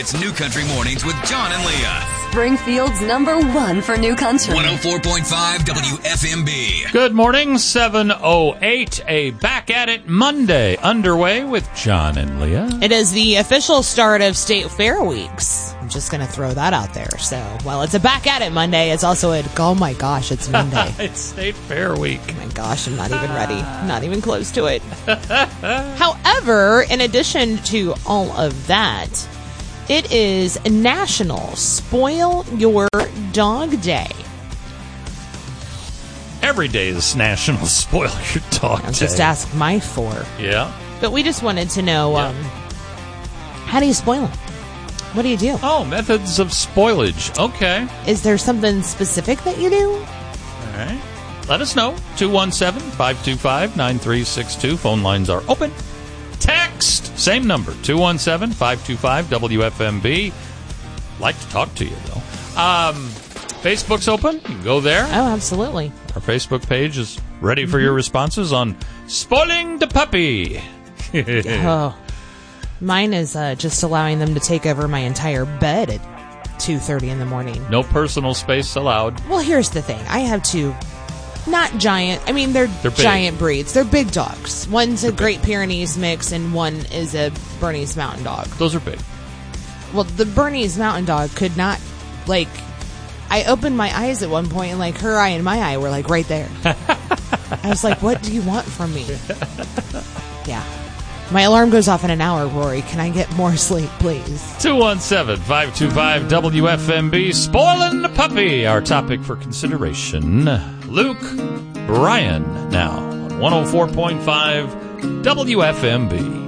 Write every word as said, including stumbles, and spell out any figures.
It's New Country Mornings with John and Leah. Springfield's number one for New Country. one oh four point five W F M B. Good morning, seven oh eight. A Back at It Monday underway with John and Leah. It is the official start of State Fair Weeks. I'm just going to throw that out there. So, while it's a Back at It Monday, it's also a, oh my gosh, it's Monday. It's State Fair Week. Oh my gosh, I'm not even ready. Not even close to it. However, in addition to all of that, it is National Spoil Your Dog Day. Every day is National Spoil Your Dog I'll Day. just ask my four. Yeah. But we just wanted to know, Yeah. um, how do you spoil them? What do you do? Oh, methods of spoilage. Okay. Is there something specific that you do? All right. Let us know. two one seven, five two five, nine three six two. Phone lines are open. Text, same number, two one seven, five two five, W F M B. Like to talk to you, though. Um, Facebook's open. You can go there. Oh, absolutely. Our Facebook page is ready for your responses on spoiling the puppy. Oh, mine is uh, just allowing them to take over my entire bed at two thirty in the morning. No personal space allowed. Well, here's the thing. I have two, not giant, I mean, they're, They're big. giant breeds. They're big dogs. One's a They're Great Pyrenees mix, and one is a Bernese Mountain Dog. Those are big. Well, the Bernese Mountain Dog could not, like, I opened my eyes at one point, and, like, her eye and my eye were, like, right there. I was like, what do you want from me? Yeah. My alarm goes off in an hour, Rory. Can I get more sleep, please? two one seven, five two five, W F M B. Spoiling the puppy, our topic for consideration. Luke Bryan now on one oh four point five W F M B.